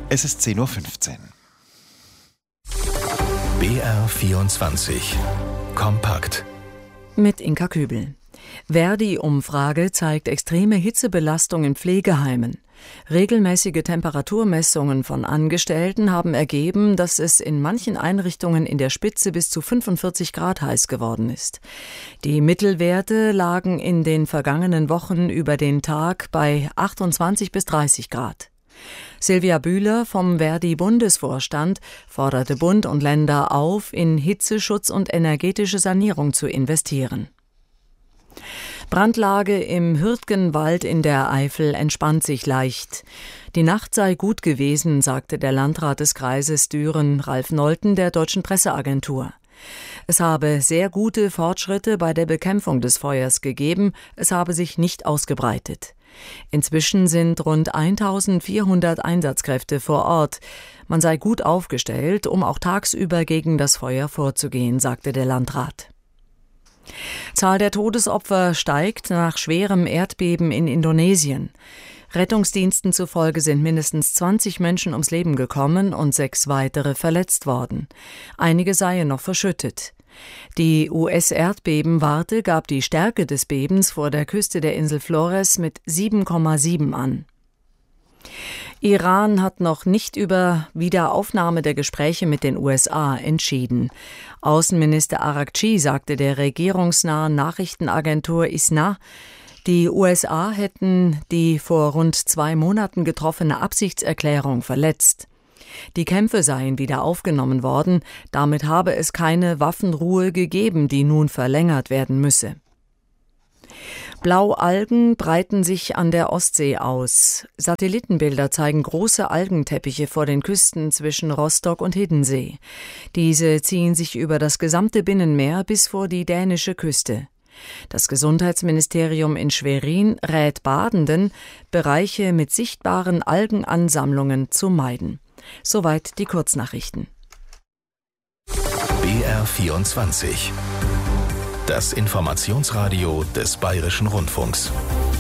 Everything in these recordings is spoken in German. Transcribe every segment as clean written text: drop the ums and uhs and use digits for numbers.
Es ist 10:15 Uhr. BR24 Kompakt mit Inka Kübel. Verdi-Umfrage zeigt extreme Hitzebelastung in Pflegeheimen. Regelmäßige Temperaturmessungen von Angestellten haben ergeben, dass es in manchen Einrichtungen in der Spitze bis zu 45 Grad heiß geworden ist. Die Mittelwerte lagen in den vergangenen Wochen über den Tag bei 28 bis 30 Grad. Silvia Bühler vom Verdi-Bundesvorstand forderte Bund und Länder auf, in Hitzeschutz und energetische Sanierung zu investieren. Brandlage im Hürtgenwald in der Eifel entspannt sich leicht. Die Nacht sei gut gewesen, sagte der Landrat des Kreises Düren, Ralf Nolten, der Deutschen Presseagentur. Es habe sehr gute Fortschritte bei der Bekämpfung des Feuers gegeben, es habe sich nicht ausgebreitet. Inzwischen sind rund 1400 Einsatzkräfte vor Ort. Man sei gut aufgestellt, um auch tagsüber gegen das Feuer vorzugehen, sagte der Landrat. Zahl der Todesopfer steigt nach schwerem Erdbeben in Indonesien. Rettungsdiensten zufolge sind mindestens 20 Menschen ums Leben gekommen und 6 weitere verletzt worden. Einige seien noch verschüttet. Die US-Erdbebenwarte gab die Stärke des Bebens vor der Küste der Insel Flores mit 7,7 an. Iran hat noch nicht über Wiederaufnahme der Gespräche mit den USA entschieden. Außenminister Araghchi sagte der regierungsnahen Nachrichtenagentur ISNA, die USA hätten die vor rund 2 Monaten getroffene Absichtserklärung verletzt. Die Kämpfe seien wieder aufgenommen worden, damit habe es keine Waffenruhe gegeben, die nun verlängert werden müsse. Blaualgen breiten sich an der Ostsee aus. Satellitenbilder zeigen große Algenteppiche vor den Küsten zwischen Rostock und Hiddensee. Diese ziehen sich über das gesamte Binnenmeer bis vor die dänische Küste. Das Gesundheitsministerium in Schwerin rät Badenden, Bereiche mit sichtbaren Algenansammlungen zu meiden. Soweit die Kurznachrichten. BR24 Das Informationsradio des Bayerischen Rundfunks.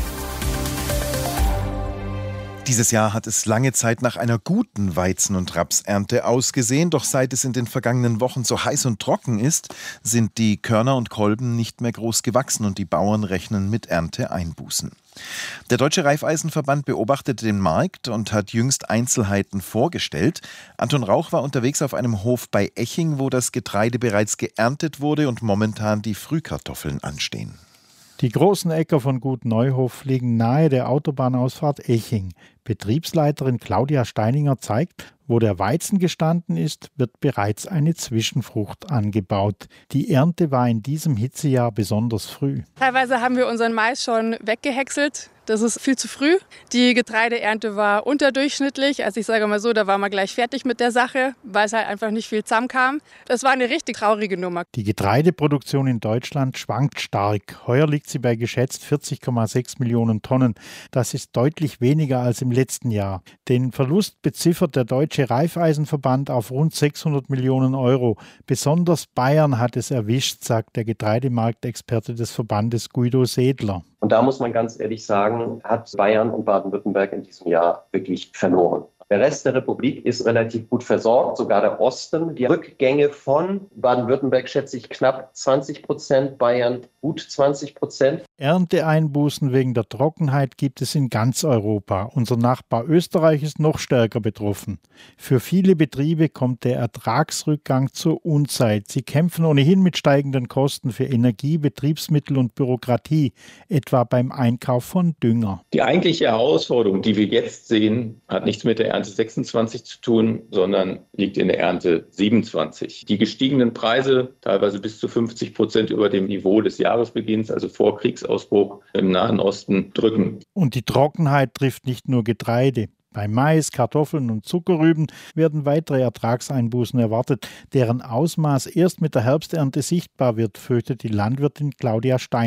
Dieses Jahr hat es lange Zeit nach einer guten Weizen- und Rapsernte ausgesehen, doch seit es in den vergangenen Wochen so heiß und trocken ist, sind die Körner und Kolben nicht mehr groß gewachsen und die Bauern rechnen mit Ernteeinbußen. Der Deutsche Raiffeisenverband beobachtete den Markt und hat jüngst Einzelheiten vorgestellt. Anton Rauch war unterwegs auf einem Hof bei Eching, wo das Getreide bereits geerntet wurde und momentan die Frühkartoffeln anstehen. Die großen Äcker von Gut Neuhof liegen nahe der Autobahnausfahrt Eching. Betriebsleiterin Claudia Steininger zeigt, wo der Weizen gestanden ist, wird bereits eine Zwischenfrucht angebaut. Die Ernte war in diesem Hitzejahr besonders früh. Teilweise haben wir unseren Mais schon weggehäckselt. Das ist viel zu früh. Die Getreideernte war unterdurchschnittlich. Also ich sage mal so, da waren wir gleich fertig mit der Sache, weil es halt einfach nicht viel zusammenkam. Das war eine richtig traurige Nummer. Die Getreideproduktion in Deutschland schwankt stark. Heuer liegt sie bei geschätzt 40,6 Millionen Tonnen. Das ist deutlich weniger als im letzten Jahr. Den Verlust beziffert der Deutsche Raiffeisenverband auf rund 600 Millionen Euro. Besonders Bayern hat es erwischt, sagt der Getreidemarktexperte des Verbandes Guido Sedler. Und da muss man ganz ehrlich sagen, hat Bayern und Baden-Württemberg in diesem Jahr wirklich verloren. Der Rest der Republik ist relativ gut versorgt, sogar der Osten. Die Rückgänge von Baden-Württemberg schätze ich knapp 20%, Bayern gut 20%. Ernteeinbußen wegen der Trockenheit gibt es in ganz Europa. Unser Nachbar Österreich ist noch stärker betroffen. Für viele Betriebe kommt der Ertragsrückgang zur Unzeit. Sie kämpfen ohnehin mit steigenden Kosten für Energie, Betriebsmittel und Bürokratie, etwa beim Einkauf von Dünger. Die eigentliche Herausforderung, die wir jetzt sehen, hat nichts mit der Ernte 26 zu tun, sondern liegt in der Ernte 27. Die gestiegenen Preise, teilweise bis zu 50% über dem Niveau des Jahresbeginns, also vor Kriegsausbruch im Nahen Osten, drücken. Und die Trockenheit trifft nicht nur Getreide. Bei Mais, Kartoffeln und Zuckerrüben werden weitere Ertragseinbußen erwartet, deren Ausmaß erst mit der Herbsternte sichtbar wird, fürchtet die Landwirtin Claudia Steininger.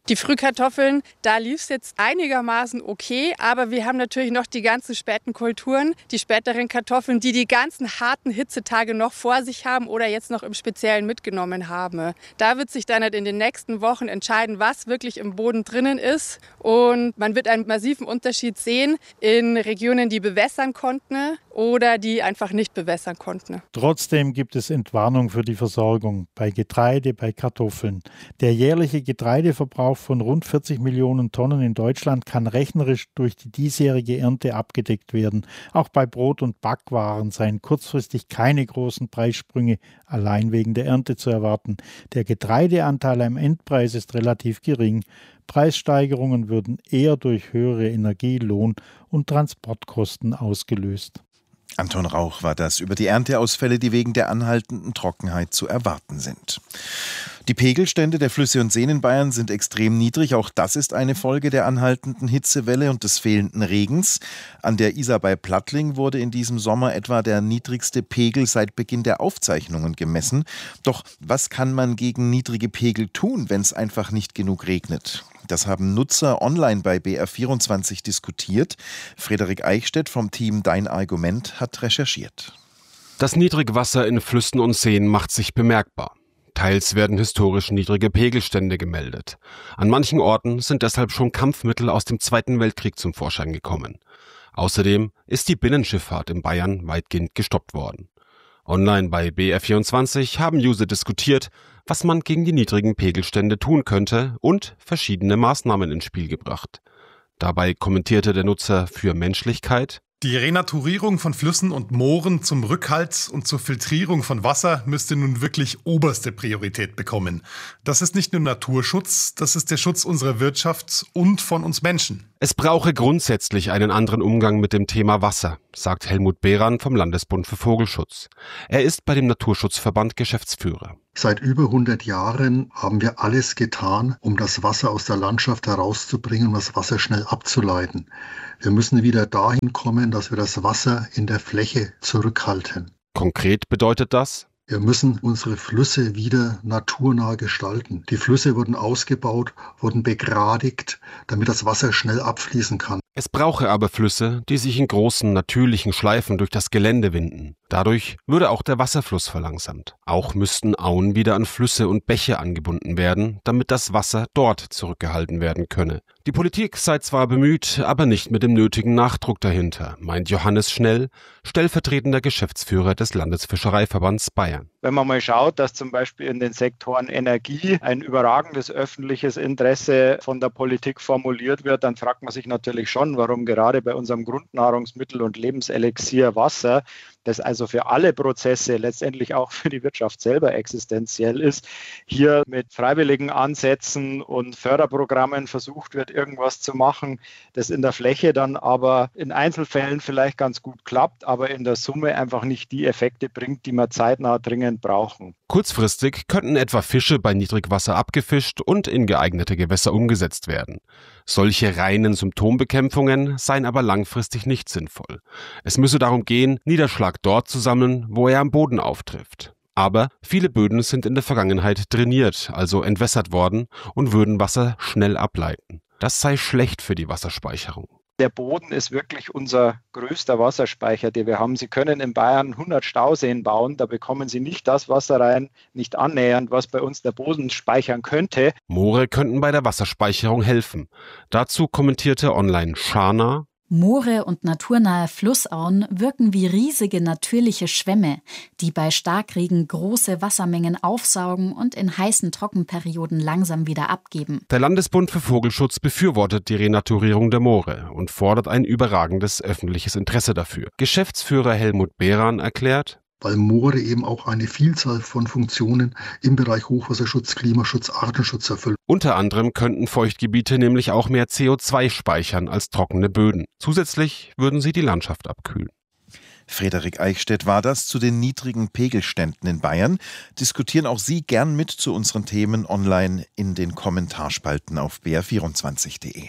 Die Frühkartoffeln, da lief es jetzt einigermaßen okay, aber wir haben natürlich noch die ganzen späten Kulturen, die späteren Kartoffeln, die ganzen harten Hitzetage noch vor sich haben oder jetzt noch im Speziellen mitgenommen haben. Da wird sich dann halt in den nächsten Wochen entscheiden, was wirklich im Boden drinnen ist, und man wird einen massiven Unterschied sehen in Regionen, die bewässern konnten oder die einfach nicht bewässern konnten. Trotzdem gibt es Entwarnung für die Versorgung bei Getreide, bei Kartoffeln. Der jährliche Getreideverbrauch von rund 40 Millionen Tonnen in Deutschland kann rechnerisch durch die diesjährige Ernte abgedeckt werden. Auch bei Brot- und Backwaren seien kurzfristig keine großen Preissprünge allein wegen der Ernte zu erwarten. Der Getreideanteil am Endpreis ist relativ gering. Preissteigerungen würden eher durch höhere Energie-, Lohn- und Transportkosten ausgelöst. Anton Rauch war das über die Ernteausfälle, die wegen der anhaltenden Trockenheit zu erwarten sind. Die Pegelstände der Flüsse und Seen in Bayern sind extrem niedrig. Auch das ist eine Folge der anhaltenden Hitzewelle und des fehlenden Regens. An der Isar bei Plattling wurde in diesem Sommer etwa der niedrigste Pegel seit Beginn der Aufzeichnungen gemessen. Doch was kann man gegen niedrige Pegel tun, wenn es einfach nicht genug regnet? Das haben Nutzer online bei BR24 diskutiert. Frederik Eichstädt vom Team Dein Argument hat recherchiert. Das Niedrigwasser in Flüssen und Seen macht sich bemerkbar. Teils werden historisch niedrige Pegelstände gemeldet. An manchen Orten sind deshalb schon Kampfmittel aus dem Zweiten Weltkrieg zum Vorschein gekommen. Außerdem ist die Binnenschifffahrt in Bayern weitgehend gestoppt worden. Online bei BR24 haben User diskutiert, was man gegen die niedrigen Pegelstände tun könnte, und verschiedene Maßnahmen ins Spiel gebracht. Dabei kommentierte der Nutzer für Menschlichkeit: Die Renaturierung von Flüssen und Mooren zum Rückhalt und zur Filtrierung von Wasser müsste nun wirklich oberste Priorität bekommen. Das ist nicht nur Naturschutz, das ist der Schutz unserer Wirtschaft und von uns Menschen. Es brauche grundsätzlich einen anderen Umgang mit dem Thema Wasser, sagt Helmut Behran vom Landesbund für Vogelschutz. Er ist bei dem Naturschutzverband Geschäftsführer. Seit über 100 Jahren haben wir alles getan, um das Wasser aus der Landschaft herauszubringen und das Wasser schnell abzuleiten. Wir müssen wieder dahin kommen, dass wir das Wasser in der Fläche zurückhalten. Konkret bedeutet das: Wir müssen unsere Flüsse wieder naturnah gestalten. Die Flüsse wurden ausgebaut, wurden begradigt, damit das Wasser schnell abfließen kann. Es brauche aber Flüsse, die sich in großen, natürlichen Schleifen durch das Gelände winden. Dadurch würde auch der Wasserfluss verlangsamt. Auch müssten Auen wieder an Flüsse und Bäche angebunden werden, damit das Wasser dort zurückgehalten werden könne. Die Politik sei zwar bemüht, aber nicht mit dem nötigen Nachdruck dahinter, meint Johannes Schnell, stellvertretender Geschäftsführer des Landesfischereiverbands Bayern. Wenn man mal schaut, dass zum Beispiel in den Sektoren Energie ein überragendes öffentliches Interesse von der Politik formuliert wird, dann fragt man sich natürlich schon, warum gerade bei unserem Grundnahrungsmittel und Lebenselixier Wasser, das also für alle Prozesse, letztendlich auch für die Wirtschaft selber existenziell ist, hier mit freiwilligen Ansätzen und Förderprogrammen versucht wird, irgendwas zu machen, das in der Fläche dann aber in Einzelfällen vielleicht ganz gut klappt, aber in der Summe einfach nicht die Effekte bringt, die wir zeitnah dringend brauchen. Kurzfristig könnten etwa Fische bei Niedrigwasser abgefischt und in geeignete Gewässer umgesetzt werden. Solche reinen Symptombekämpfungen seien aber langfristig nicht sinnvoll. Es müsse darum gehen, Niederschlag dort zu sammeln, wo er am Boden auftrifft. Aber viele Böden sind in der Vergangenheit drainiert, also entwässert worden, und würden Wasser schnell ableiten. Das sei schlecht für die Wasserspeicherung. Der Boden ist wirklich unser größter Wasserspeicher, den wir haben. Sie können in Bayern 100 Stauseen bauen, da bekommen Sie nicht das Wasser rein, nicht annähernd, was bei uns der Boden speichern könnte. Moore könnten bei der Wasserspeicherung helfen. Dazu kommentierte online Schana: Moore und naturnahe Flussauen wirken wie riesige natürliche Schwämme, die bei Starkregen große Wassermengen aufsaugen und in heißen Trockenperioden langsam wieder abgeben. Der Landesbund für Vogelschutz befürwortet die Renaturierung der Moore und fordert ein überragendes öffentliches Interesse dafür. Geschäftsführer Helmut Behran erklärt: Weil Moore eben auch eine Vielzahl von Funktionen im Bereich Hochwasserschutz, Klimaschutz, Artenschutz erfüllen. Unter anderem könnten Feuchtgebiete nämlich auch mehr CO2 speichern als trockene Böden. Zusätzlich würden sie die Landschaft abkühlen. Frederik Eichstädt war das zu den niedrigen Pegelständen in Bayern. Diskutieren auch Sie gern mit zu unseren Themen online in den Kommentarspalten auf br24.de.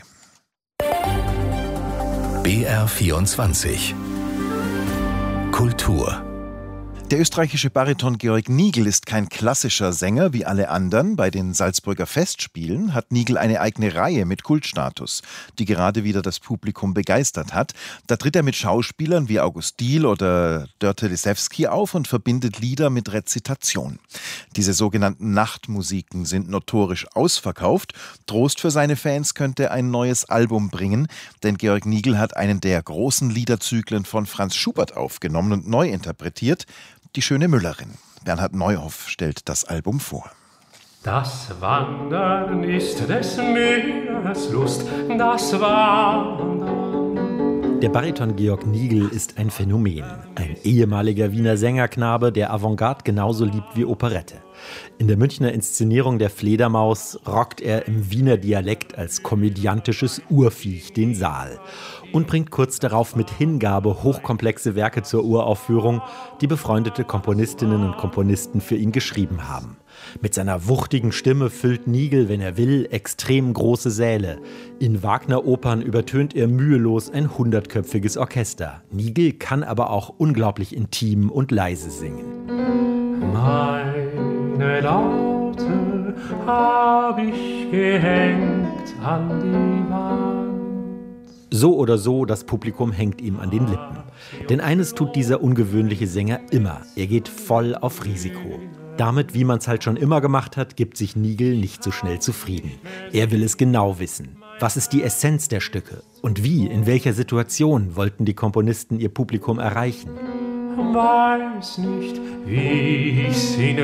BR24 Kultur. Der österreichische Bariton Georg Nigl ist kein klassischer Sänger wie alle anderen. Bei den Salzburger Festspielen hat Nigl eine eigene Reihe mit Kultstatus, die gerade wieder das Publikum begeistert hat. Da tritt er mit Schauspielern wie August Diehl oder Dörte Lisewski auf und verbindet Lieder mit Rezitation. Diese sogenannten Nachtmusiken sind notorisch ausverkauft. Trost für seine Fans könnte ein neues Album bringen, denn Georg Nigl hat einen der großen Liederzyklen von Franz Schubert aufgenommen und neu interpretiert. Die schöne Müllerin. Bernhard Neuhoff stellt das Album vor. Das Wandern ist des Müllers Lust, das Wandern. Der Bariton Georg Nigl ist ein Phänomen. Ein ehemaliger Wiener Sängerknabe, der Avantgarde genauso liebt wie Operette. In der Münchner Inszenierung der Fledermaus rockt er im Wiener Dialekt als komödiantisches Urviech den Saal und bringt kurz darauf mit Hingabe hochkomplexe Werke zur Uraufführung, die befreundete Komponistinnen und Komponisten für ihn geschrieben haben. Mit seiner wuchtigen Stimme füllt Nigl, wenn er will, extrem große Säle. In Wagner-Opern übertönt er mühelos ein 100-köpfiges Orchester. Nigl kann aber auch unglaublich intim und leise singen. Meine Laute hab ich gehängt an die Wand. So oder so, das Publikum hängt ihm an den Lippen. Denn eines tut dieser ungewöhnliche Sänger immer. Er geht voll auf Risiko. Damit, wie man es halt schon immer gemacht hat, gibt sich Nigl nicht so schnell zufrieden. Er will es genau wissen. Was ist die Essenz der Stücke? Und wie, in welcher Situation wollten die Komponisten ihr Publikum erreichen? Weiß nicht, wie ich's in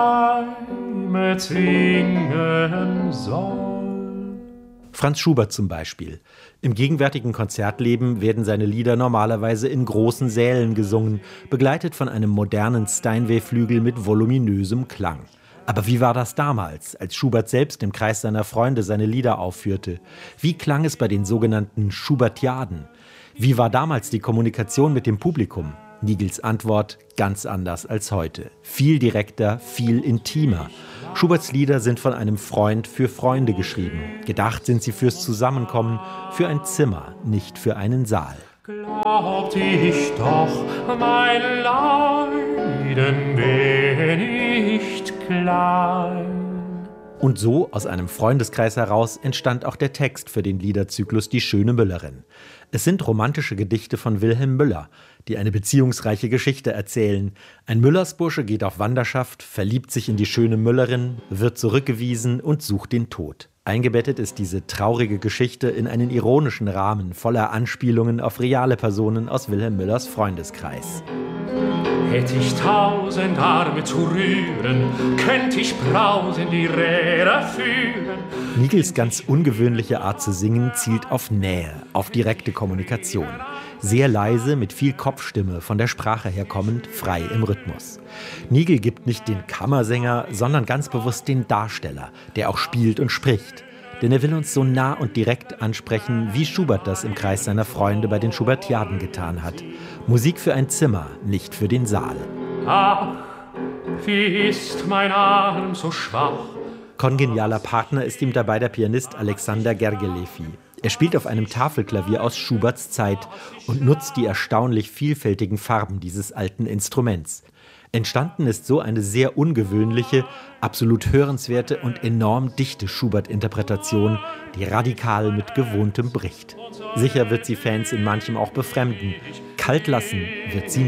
Reime zwingen soll. Franz Schubert zum Beispiel. Im gegenwärtigen Konzertleben werden seine Lieder normalerweise in großen Sälen gesungen, begleitet von einem modernen Steinway-Flügel mit voluminösem Klang. Aber wie war das damals, als Schubert selbst im Kreis seiner Freunde seine Lieder aufführte? Wie klang es bei den sogenannten Schubertiaden? Wie war damals die Kommunikation mit dem Publikum? Nigls Antwort: ganz anders als heute. Viel direkter, viel intimer. Schuberts Lieder sind von einem Freund für Freunde geschrieben. Gedacht sind sie fürs Zusammenkommen, für ein Zimmer, nicht für einen Saal. Glaubt ich doch, mein Leiden wäre nicht klein. Und so, aus einem Freundeskreis heraus, entstand auch der Text für den Liederzyklus Die schöne Müllerin. Es sind romantische Gedichte von Wilhelm Müller, die eine beziehungsreiche Geschichte erzählen. Ein Müllersbursche geht auf Wanderschaft, verliebt sich in die schöne Müllerin, wird zurückgewiesen und sucht den Tod. Eingebettet ist diese traurige Geschichte in einen ironischen Rahmen voller Anspielungen auf reale Personen aus Wilhelm Müllers Freundeskreis. Hätt ich 1000 Arme zu rühren, könnt ich brausend die Räder führen. Nigls ganz ungewöhnliche Art zu singen zielt auf Nähe, auf direkte Kommunikation. Sehr leise, mit viel Kopfstimme, von der Sprache her kommend, frei im Rhythmus. Nigl gibt nicht den Kammersänger, sondern ganz bewusst den Darsteller, der auch spielt und spricht. Denn er will uns so nah und direkt ansprechen, wie Schubert das im Kreis seiner Freunde bei den Schubertiaden getan hat. Musik für ein Zimmer, nicht für den Saal. Ach, wie ist mein Arm so schwach. Kongenialer Partner ist ihm dabei der Pianist Alexander Gergelefi. Er spielt auf einem Tafelklavier aus Schuberts Zeit und nutzt die erstaunlich vielfältigen Farben dieses alten Instruments. Entstanden ist so eine sehr ungewöhnliche, absolut hörenswerte und enorm dichte Schubert-Interpretation, die radikal mit Gewohntem bricht. Sicher wird sie Fans in manchem auch befremden. Kalt lassen wird sie